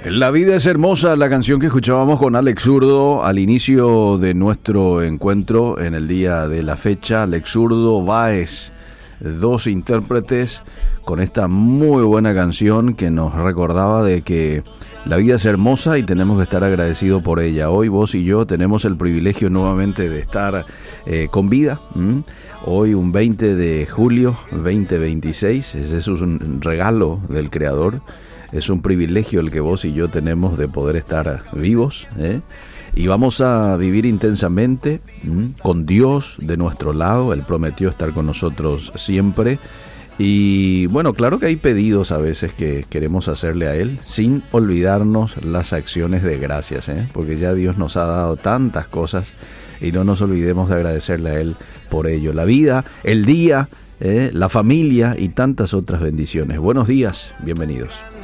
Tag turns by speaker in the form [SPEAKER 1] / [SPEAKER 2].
[SPEAKER 1] La vida es hermosa, la canción que escuchábamos con Alex Zurdo al inicio de nuestro encuentro en el día de la fecha. Alex Zurdo, Báez, dos intérpretes con esta muy buena canción que nos recordaba de que la vida es hermosa y tenemos que estar agradecidos por ella. Hoy vos y yo tenemos el privilegio nuevamente de estar con vida. Hoy un 20 de julio 2026, ese es un regalo del Creador. Es un privilegio el que vos y yo tenemos de poder estar vivos, y vamos a vivir intensamente con Dios de nuestro lado. Él prometió estar con nosotros siempre. Y bueno, claro que hay pedidos a veces que queremos hacerle a Él sin olvidarnos las acciones de gracias, porque ya Dios nos ha dado tantas cosas y no nos olvidemos de agradecerle a Él por ello. La vida, el día, la familia y tantas otras bendiciones. Buenos días, bienvenidos.